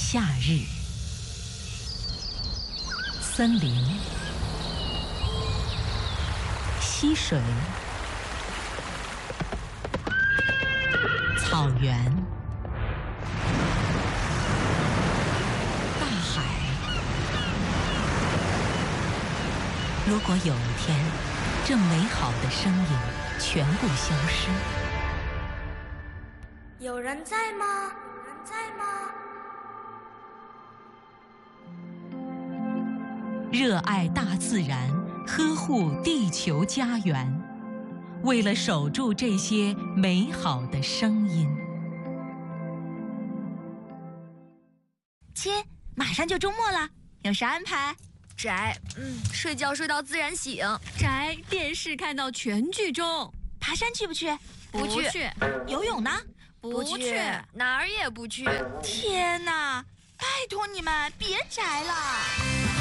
夏日，森林、溪水、草原、大海。如果有一天，这美好的声音全部消失， 有人在吗？有人在吗？ 热爱大自然，呵护地球家园，为了守住这些美好的声音。 亲，马上就周末了，有啥安排？ 宅，睡觉睡到自然醒。 宅，电视看到全剧终。 爬山去不去？ 不去。 游泳呢？ 不去，哪儿也不去。 天哪，拜托你们别宅了。